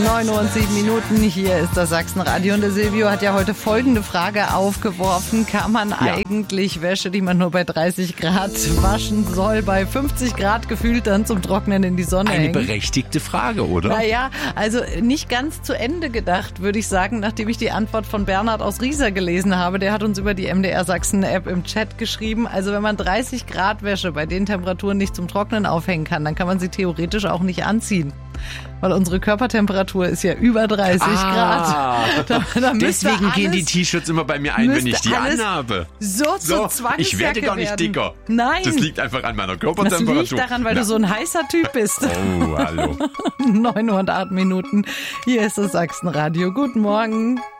9:07. Hier ist das Sachsenradio und der Silvio hat ja heute folgende Frage aufgeworfen. Kann man eigentlich Wäsche, die man nur bei 30 Grad waschen soll, bei 50 Grad gefühlt dann zum Trocknen in die Sonne hängen? Eine berechtigte Frage, oder? Naja, also nicht ganz zu Ende gedacht, würde ich sagen, nachdem ich die Antwort von Bernhard aus Riesa gelesen habe. Der hat uns über die MDR Sachsen-App im Chat geschrieben. Also wenn man 30 Grad Wäsche bei den Temperaturen nicht zum Trocknen aufhängen kann, dann kann man sie theoretisch auch nicht anziehen. Weil unsere Körpertemperatur ist ja über 30 Grad. Deswegen gehen die T-Shirts immer bei mir ein, wenn ich die anhabe. So zur Zwangsjacke ich werde gar nicht dicker. Nein. Das liegt einfach an meiner Körpertemperatur. Das liegt daran, weil du so ein heißer Typ bist. Oh, hallo. 9:08. Hier ist das Sachsenradio. Guten Morgen.